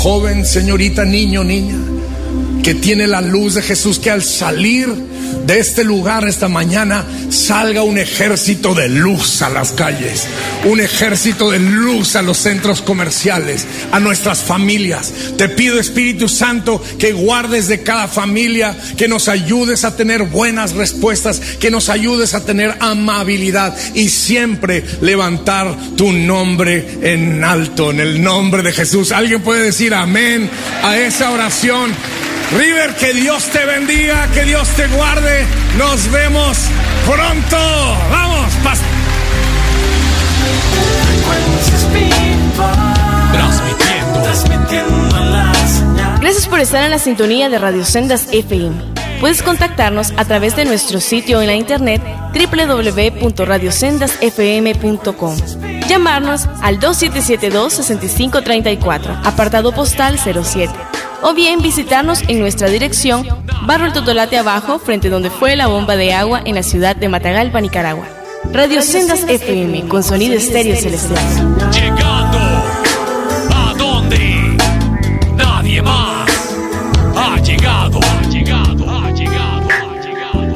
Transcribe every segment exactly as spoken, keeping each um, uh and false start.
Joven, señorita, niño, niña, que tiene la luz de Jesús, que al salir de este lugar esta mañana salga un ejército de luz a las calles, un ejército de luz a los centros comerciales, a nuestras familias. Te pido, Espíritu Santo, que guardes de cada familia, que nos ayudes a tener buenas respuestas, que nos ayudes a tener amabilidad y siempre levantar tu nombre en alto, en el nombre de Jesús. ¿Alguien puede decir amén a esa oración? River, que Dios te bendiga, que Dios te guarde. Nos vemos pronto. Vamos, pastor. Gracias por estar en la sintonía de Radio Sendas F M. Puedes contactarnos a través de nuestro sitio en la internet doble u doble u doble u punto radio sendas f m punto com. Llamarnos al dos siete siete dos, seis cinco tres cuatro, apartado postal cero siete. O bien visitarnos en nuestra dirección, Barrio El Totolate Abajo, frente donde fue la bomba de agua en la ciudad de Matagalpa, Nicaragua. Radio Sendas F M, con sonido estéreo celestial. Llegando a donde nadie más ha llegado, ha llegado, ha llegado, ha llegado.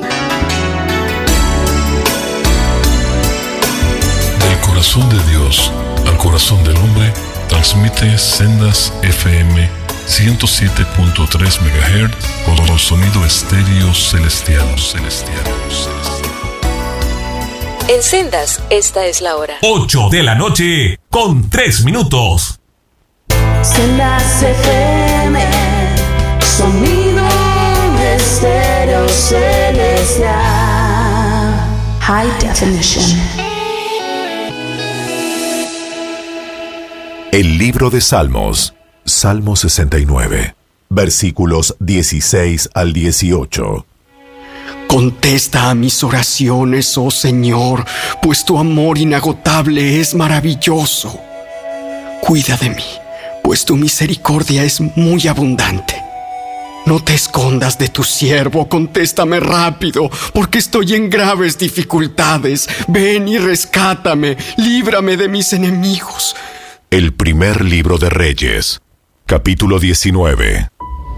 Del corazón de Dios al corazón del hombre, transmite Sendas F M ciento siete punto tres megahertz con sonido estéreo celestial, celestial, celestial. En Sendas, esta es la hora. ocho de la noche con tres minutos. Sendas F M, sonido estéreo celestial, high definition. El libro de Salmos, Salmo sesenta y nueve, versículos dieciséis al dieciocho. Contesta a mis oraciones, oh Señor, pues tu amor inagotable es maravilloso. Cuida de mí, pues tu misericordia es muy abundante. No te escondas de tu siervo, contéstame rápido, porque estoy en graves dificultades. Ven y rescátame, líbrame de mis enemigos. El primer libro de Reyes, capítulo diecinueve.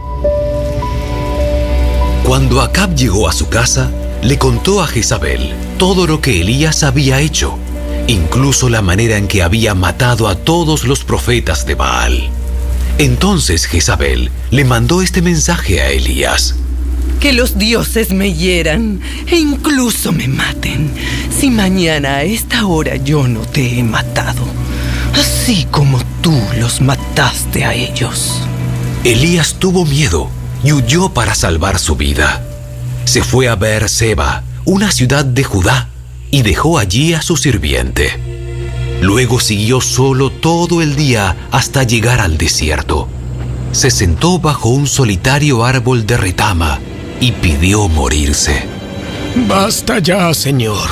Cuando Acab llegó a su casa, le contó a Jezabel todo lo que Elías había hecho, incluso la manera en que había matado a todos los profetas de Baal. Entonces Jezabel le mandó este mensaje a Elías: que los dioses me hieran e incluso me maten, si mañana a esta hora yo no te he matado, así como tú los mataste a ellos. Elías tuvo miedo y huyó para salvar su vida. Se fue a Beerseba, una ciudad de Judá, y dejó allí a su sirviente. Luego siguió solo todo el día hasta llegar al desierto. Se sentó bajo un solitario árbol de retama y pidió morirse. Basta ya, Señor.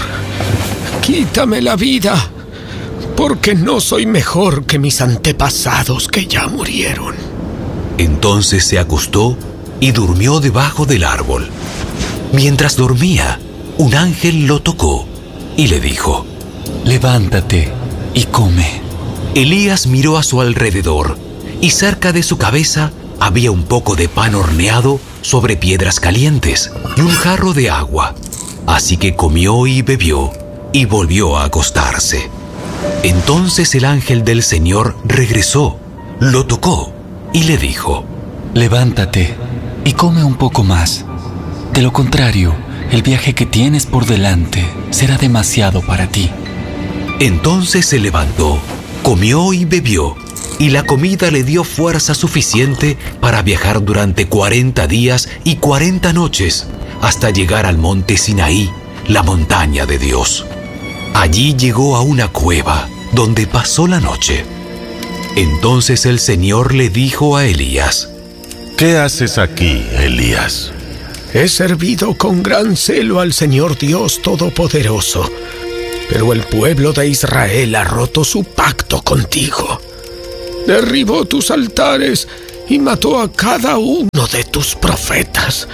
Quítame la vida, porque no soy mejor que mis antepasados que ya murieron. Entonces se acostó y durmió debajo del árbol. Mientras dormía, un ángel lo tocó y le dijo: levántate y come. Elías miró a su alrededor y cerca de su cabeza había un poco de pan horneado sobre piedras calientes y un jarro de agua. Así que comió y bebió y volvió a acostarse. Entonces el ángel del Señor regresó, lo tocó y le dijo: levántate y come un poco más. De lo contrario, el viaje que tienes por delante será demasiado para ti. Entonces se levantó, comió y bebió, y la comida le dio fuerza suficiente para viajar durante cuarenta días y cuarenta noches hasta llegar al monte Sinaí, la montaña de Dios. Allí llegó a una cueva donde pasó la noche. Entonces el Señor le dijo a Elías: ¿qué haces aquí, Elías? He servido con gran celo al Señor Dios Todopoderoso, pero el pueblo de Israel ha roto su pacto contigo. Derribó tus altares y mató a cada uno de tus profetas.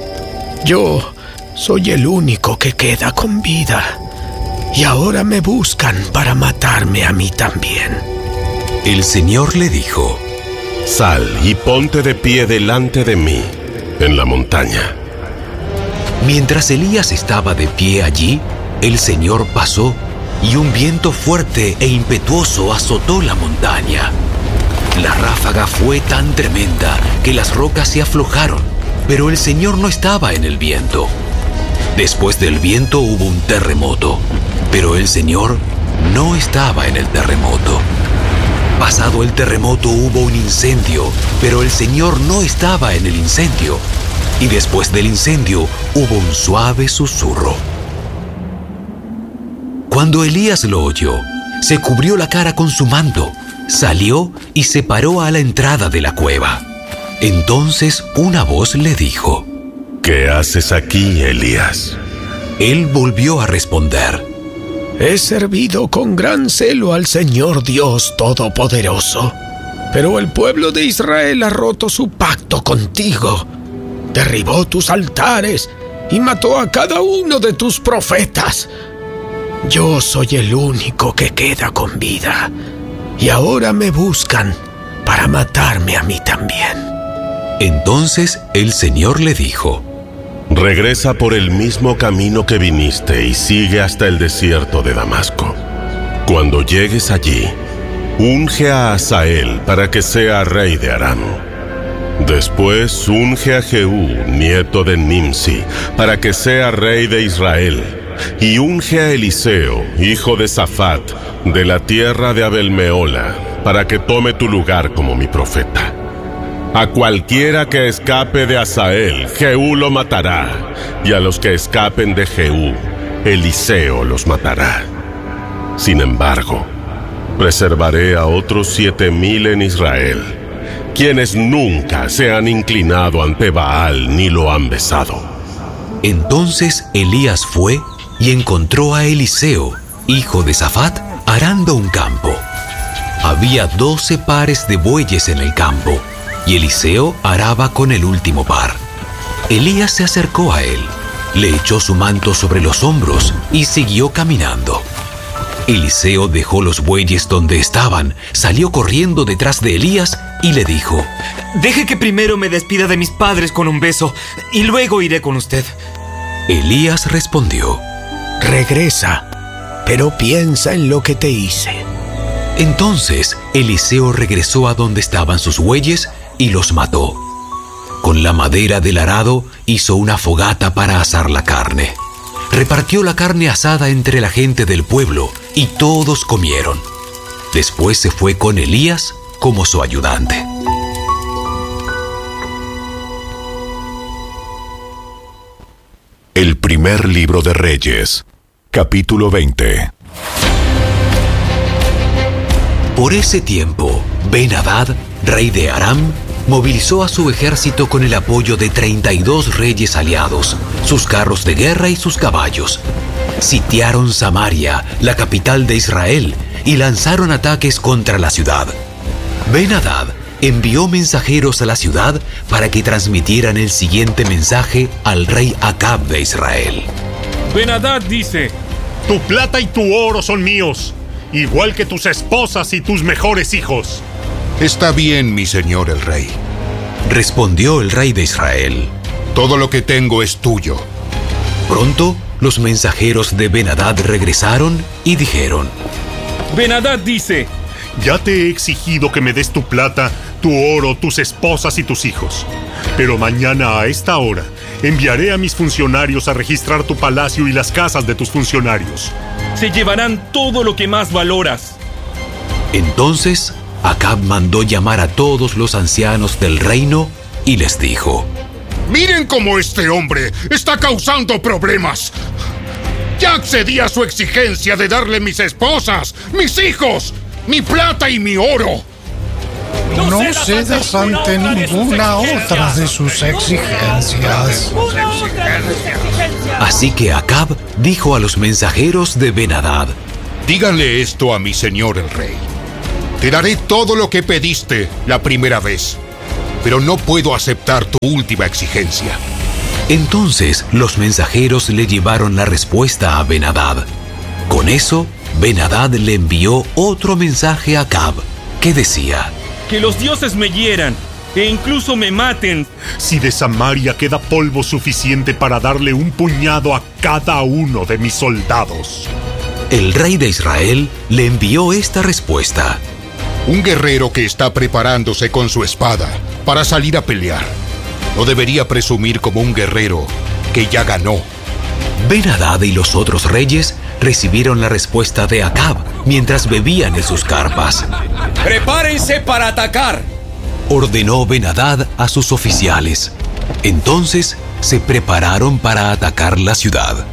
Yo soy el único que queda con vida, y ahora me buscan para matarme a mí también. El Señor le dijo: Sal y ponte de pie delante de mí en la montaña. Mientras Elías estaba de pie allí, el Señor pasó y un viento fuerte e impetuoso azotó la montaña. La ráfaga fue tan tremenda que las rocas se aflojaron, pero el Señor no estaba en el viento. Después del viento hubo un terremoto, pero el Señor no estaba en el terremoto. Pasado el terremoto hubo un incendio, pero el Señor no estaba en el incendio. Y después del incendio hubo un suave susurro. Cuando Elías lo oyó, se cubrió la cara con su manto, salió y se paró a la entrada de la cueva. Entonces una voz le dijo: ¿Qué haces aquí, Elías? Él volvió a responder: He servido con gran celo al Señor Dios Todopoderoso, pero el pueblo de Israel ha roto su pacto contigo, derribó tus altares y mató a cada uno de tus profetas. Yo soy el único que queda con vida, y ahora me buscan para matarme a mí también. Entonces el Señor le dijo: Regresa por el mismo camino que viniste y sigue hasta el desierto de Damasco. Cuando llegues allí, unge a Hazael para que sea rey de Aram. Después unge a Jehú, nieto de Nimsi, para que sea rey de Israel. Y unge a Eliseo, hijo de Safat, de la tierra de Abel-Mehola, para que tome tu lugar como mi profeta. A cualquiera que escape de Hazael, Jehú lo matará, y a los que escapen de Jehú, Eliseo los matará. Sin embargo, preservaré a otros siete mil en Israel, quienes nunca se han inclinado ante Baal ni lo han besado. Entonces Elías fue y encontró a Eliseo, hijo de Safat, arando un campo. Había doce pares de bueyes en el campo, y Eliseo araba con el último par. Elías se acercó a él, le echó su manto sobre los hombros y siguió caminando. Eliseo dejó los bueyes donde estaban, salió corriendo detrás de Elías y le dijo: Deje que primero me despida de mis padres con un beso, y luego iré con usted. Elías respondió: Regresa, pero piensa en lo que te hice. Entonces Eliseo regresó a donde estaban sus bueyes y los mató. Con la madera del arado hizo una fogata para asar la carne. Repartió la carne asada entre la gente del pueblo y todos comieron. Después se fue con Elías como su ayudante. El primer libro de Reyes, capítulo veinte. Por ese tiempo, Ben-Hadad, rey de Aram, movilizó a su ejército con el apoyo de treinta y dos reyes aliados, sus carros de guerra y sus caballos. Sitiaron Samaria, la capital de Israel, y lanzaron ataques contra la ciudad. Ben-Hadad envió mensajeros a la ciudad para que transmitieran el siguiente mensaje al rey Acab de Israel. Ben-Hadad dice: Tu plata y tu oro son míos, igual que tus esposas y tus mejores hijos. Está bien, mi señor el rey. Respondió el rey de Israel: Todo lo que tengo es tuyo. Pronto, los mensajeros de Ben-Hadad regresaron y dijeron: Ben-Hadad dice: Ya te he exigido que me des tu plata, tu oro, tus esposas y tus hijos. Pero mañana a esta hora enviaré a mis funcionarios a registrar tu palacio y las casas de tus funcionarios. Se llevarán todo lo que más valoras. Entonces Acab mandó llamar a todos los ancianos del reino y les dijo: Miren cómo este hombre está causando problemas. Ya accedí a su exigencia de darle mis esposas, mis hijos, mi plata y mi oro. No cedas ante ninguna otra de sus exigencias. Así que Acab dijo a los mensajeros de Ben-Hadad: Díganle esto a mi señor el rey. Te daré todo lo que pediste la primera vez, pero no puedo aceptar tu última exigencia. Entonces los mensajeros le llevaron la respuesta a Ben-Hadad. Con eso, Ben-Hadad le envió otro mensaje a Acab, que decía: que los dioses me hieran e incluso me maten. Si de Samaria queda polvo suficiente para darle un puñado a cada uno de mis soldados. El rey de Israel le envió esta respuesta. Un guerrero que está preparándose con su espada para salir a pelear no debería presumir como un guerrero que ya ganó. Ben-Hadad y los otros reyes recibieron la respuesta de Acab mientras bebían en sus carpas. ¡Prepárense para atacar!, ordenó Ben-Hadad a sus oficiales. Entonces se prepararon para atacar la ciudad.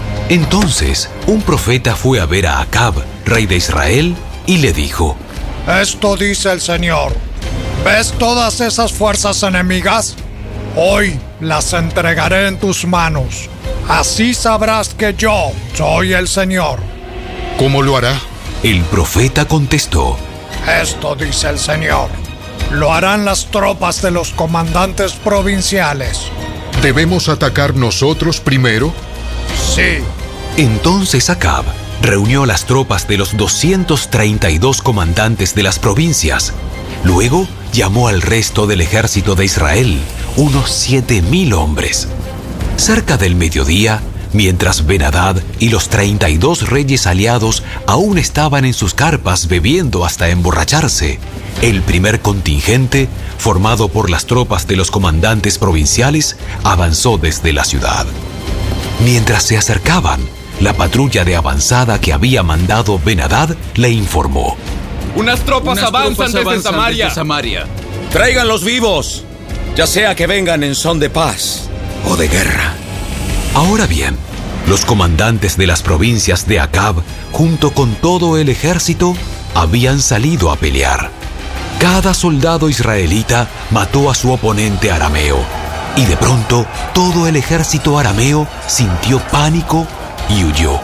Entonces un profeta fue a ver a Acab, rey de Israel, y le dijo: Esto dice el Señor. ¿Ves todas esas fuerzas enemigas? Hoy las entregaré en tus manos. Así sabrás que yo soy el Señor. ¿Cómo lo hará? El profeta contestó: Esto dice el Señor. Lo harán las tropas de los comandantes provinciales. ¿Debemos atacar nosotros primero? Sí. Entonces Acab reunió las tropas de los doscientos treinta y dos comandantes de las provincias. Luego llamó al resto del ejército de Israel, unos siete mil hombres. Cerca del mediodía, mientras Ben-Hadad y los treinta y dos reyes aliados aún estaban en sus carpas bebiendo hasta emborracharse, el primer contingente, formado por las tropas de los comandantes provinciales, avanzó desde la ciudad. Mientras se acercaban, la patrulla de avanzada que había mandado Ben-Hadad le informó: Unas tropas, Unas avanzan, tropas desde, avanzan Samaria. desde Samaria. Tráiganlos vivos, ya sea que vengan en son de paz o de guerra. Ahora bien, los comandantes de las provincias de Acab, junto con todo el ejército, habían salido a pelear. Cada soldado israelita mató a su oponente arameo, y de pronto todo el ejército arameo sintió pánico y huyó.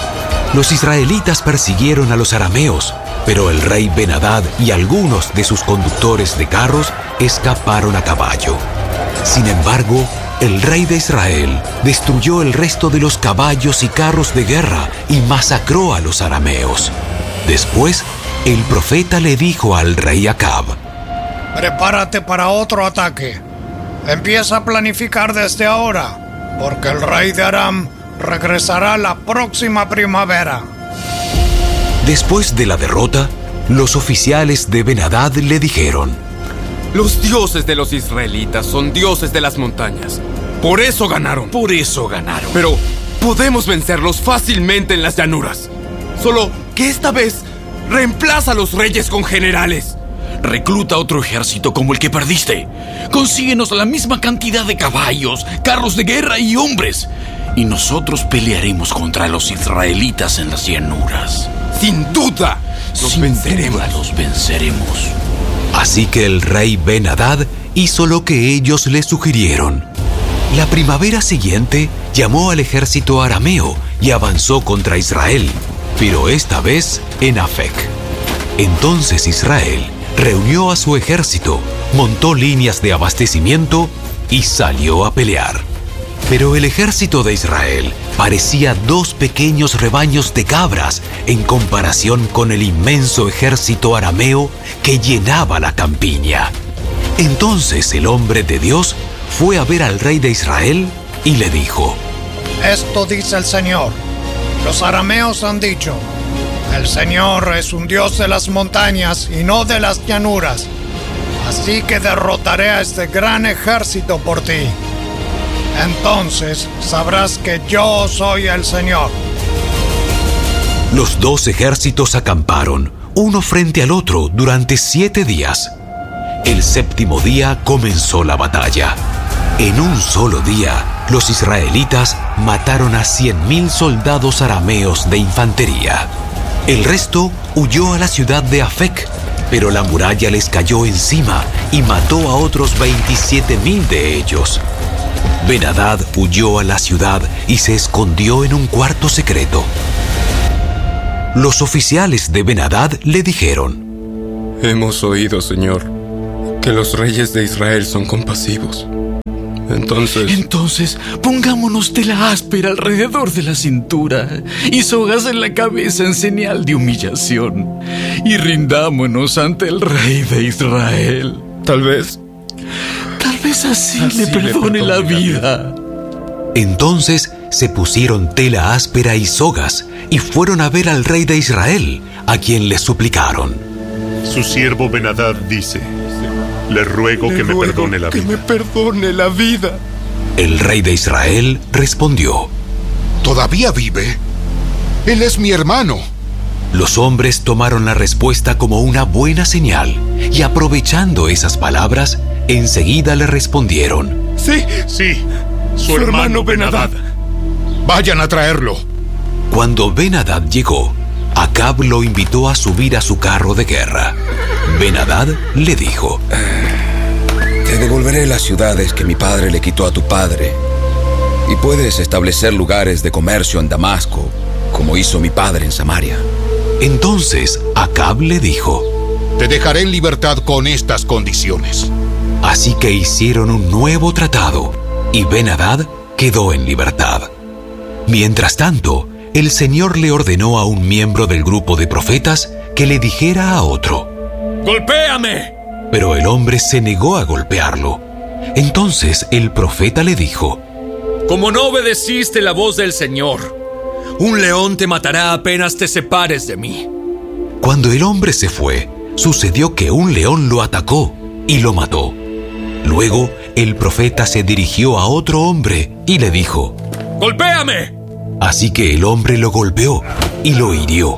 Los israelitas persiguieron a los arameos, pero el rey Ben-Hadad y algunos de sus conductores de carros escaparon a caballo. Sin embargo, el rey de Israel destruyó el resto de los caballos y carros de guerra y masacró a los arameos. Después, el profeta le dijo al rey Acab: Prepárate para otro ataque. Empieza a planificar desde ahora, porque el rey de Aram regresará la próxima primavera. Después de la derrota, los oficiales de Ben-Hadad le dijeron: Los dioses de los israelitas son dioses de las montañas. Por eso ganaron. Por eso ganaron. Pero podemos vencerlos fácilmente en las llanuras. Solo que esta vez reemplaza a los reyes con generales. Recluta otro ejército como el que perdiste. Consíguenos la misma cantidad de caballos, carros de guerra y hombres. Y nosotros pelearemos contra los israelitas en las llanuras. ¡Sin duda! Los Sin venceremos. duda los venceremos. Así que el rey Ben-Hadad hizo lo que ellos le sugirieron. La primavera siguiente llamó al ejército arameo y avanzó contra Israel, pero esta vez en Afec. Entonces Israel reunió a su ejército, montó líneas de abastecimiento y salió a pelear. Pero el ejército de Israel parecía dos pequeños rebaños de cabras en comparación con el inmenso ejército arameo que llenaba la campiña. Entonces el hombre de Dios fue a ver al rey de Israel y le dijo: Esto dice el Señor. Los arameos han dicho: el Señor es un Dios de las montañas y no de las llanuras. Así que derrotaré a este gran ejército por ti. Entonces sabrás que yo soy el Señor. Los dos ejércitos acamparon, uno frente al otro, durante siete días. El séptimo día comenzó la batalla. En un solo día, los israelitas mataron a cien mil soldados arameos de infantería. El resto huyó a la ciudad de Afec, pero la muralla les cayó encima y mató a otros veintisiete mil de ellos. Ben-Hadad huyó a la ciudad y se escondió en un cuarto secreto. Los oficiales de Ben-Hadad le dijeron: Hemos oído, Señor, que los reyes de Israel son compasivos. Entonces... Entonces, pongámonos tela áspera alrededor de la cintura y sogas en la cabeza en señal de humillación. Y rindámonos ante el Rey de Israel. Tal vez... Tal vez así, así le perdone, le perdone la vida. Entonces se pusieron tela áspera y sogas y fueron a ver al rey de Israel, a quien le suplicaron. Su siervo Ben-Hadad dice: le ruego le que ruego me perdone la que vida. me perdone la vida. El rey de Israel respondió: ¿Todavía vive? Él es mi hermano. Los hombres tomaron la respuesta como una buena señal y, aprovechando esas palabras, enseguida le respondieron: Sí, sí, su, su hermano, hermano Ben-Hadad. Vayan a traerlo. Cuando Ben-Hadad llegó, Acab lo invitó a subir a su carro de guerra. Ben-Hadad le dijo: Te devolveré las ciudades que mi padre le quitó a tu padre, y puedes establecer lugares de comercio en Damasco, como hizo mi padre en Samaria. Entonces Acab le dijo: Te dejaré en libertad con estas condiciones. Así que hicieron un nuevo tratado, y Ben-Hadad quedó en libertad. Mientras tanto, el Señor le ordenó a un miembro del grupo de profetas que le dijera a otro: ¡Golpéame! Pero el hombre se negó a golpearlo. Entonces el profeta le dijo: Como no obedeciste la voz del Señor, un león te matará apenas te separes de mí. Cuando el hombre se fue, sucedió que un león lo atacó y lo mató. Luego, el profeta se dirigió a otro hombre y le dijo: ¡Golpéame! Así que el hombre lo golpeó y lo hirió.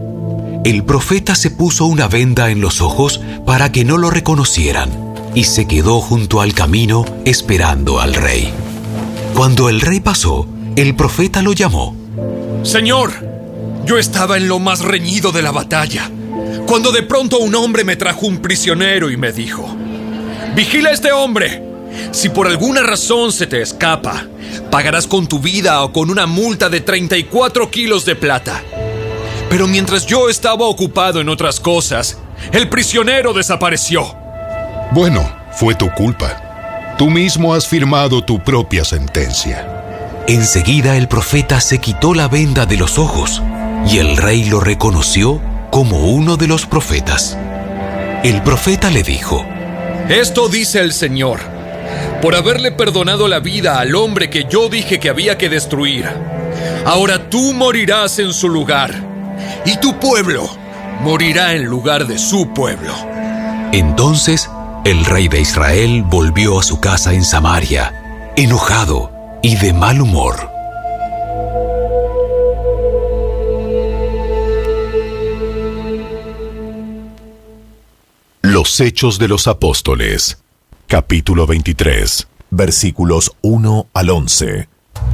El profeta se puso una venda en los ojos para que no lo reconocieran y se quedó junto al camino esperando al rey. Cuando el rey pasó, el profeta lo llamó. Señor, yo estaba en lo más reñido de la batalla, cuando de pronto un hombre me trajo un prisionero y me dijo: vigila a este hombre. Si por alguna razón se te escapa, pagarás con tu vida o con una multa de treinta y cuatro kilos de plata. Pero mientras yo estaba ocupado en otras cosas, el prisionero desapareció. Bueno, fue tu culpa. Tú mismo has firmado tu propia sentencia. Enseguida el profeta se quitó la venda de los ojos y el rey lo reconoció como uno de los profetas. El profeta le dijo: Esto dice el Señor: por haberle perdonado la vida al hombre que yo dije que había que destruir, ahora tú morirás en su lugar, y tu pueblo morirá en lugar de su pueblo. Entonces el rey de Israel volvió a su casa en Samaria, enojado y de mal humor. Los Hechos de los Apóstoles, capítulo veintitrés, versículos uno al once.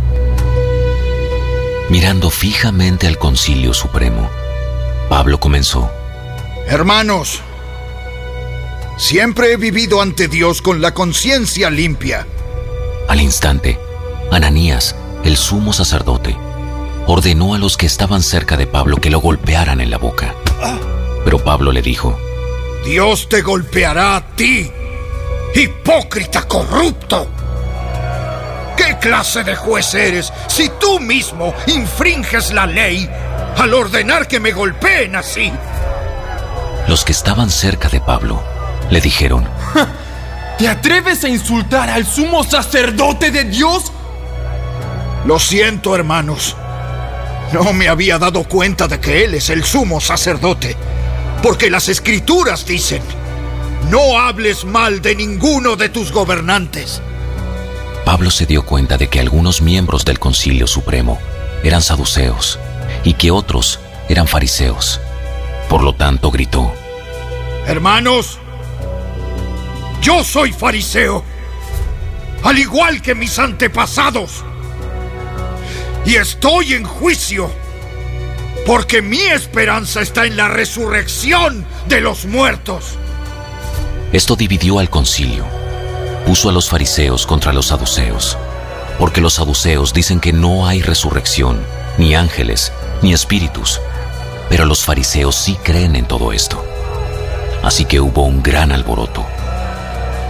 Mirando fijamente al Concilio Supremo, Pablo comenzó: Hermanos, siempre he vivido ante Dios con la conciencia limpia. Al instante, Ananías, el sumo sacerdote, ordenó a los que estaban cerca de Pablo que lo golpearan en la boca. Pero Pablo le dijo: Dios te golpeará a ti, hipócrita corrupto. ¿Qué clase de juez eres si tú mismo infringes la ley al ordenar que me golpeen así? Los que estaban cerca de Pablo le dijeron: ¿Te atreves a insultar al sumo sacerdote de Dios? Lo siento, hermanos. No me había dado cuenta de que él es el sumo sacerdote, porque las escrituras dicen: no hables mal de ninguno de tus gobernantes. Pablo se dio cuenta de que algunos miembros del Concilio Supremo eran saduceos y que otros eran fariseos. Por lo tanto, gritó: Hermanos, yo soy fariseo, al igual que mis antepasados, y estoy en juicio, porque mi esperanza está en la resurrección de los muertos. Esto dividió al concilio. Puso a los fariseos contra los saduceos, porque los saduceos dicen que no hay resurrección, ni ángeles, ni espíritus, pero los fariseos sí creen en todo esto. Así que hubo un gran alboroto.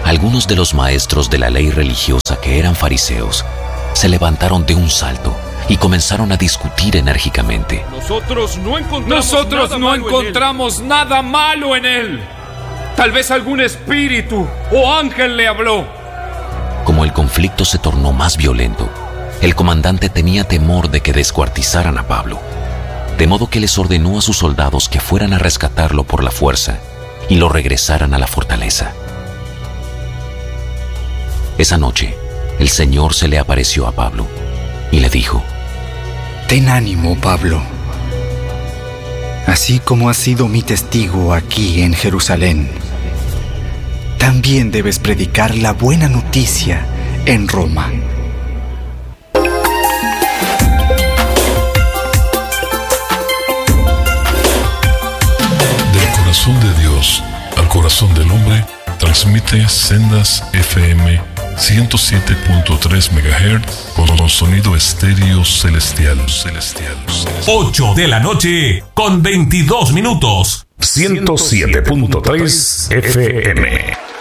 algunos de los maestros de la ley religiosa que eran fariseos se levantaron de un salto y comenzaron a discutir enérgicamente. Nosotros no encontramos, Nosotros nada, no malo encontramos nada malo en él. Tal vez algún espíritu o ángel le habló. Como el conflicto se tornó más violento, el comandante tenía temor de que descuartizaran a Pablo, de modo que les ordenó a sus soldados que fueran a rescatarlo por la fuerza y lo regresaran a la fortaleza. Esa noche, el Señor se le apareció a Pablo y le dijo: Ten ánimo, Pablo. Así como has sido mi testigo aquí en Jerusalén, también debes predicar la buena noticia en Roma. Del corazón de Dios al corazón del hombre, transmite Sendas F M ciento siete punto tres megahertz con sonido estéreo celestial. celestial. ocho de la noche con veintidós minutos. ciento siete punto tres F M.